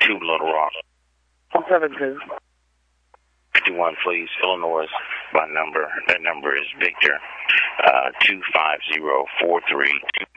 2 Little Rock. 172. 51, please. Illinois, my number. That number is Victor 25043.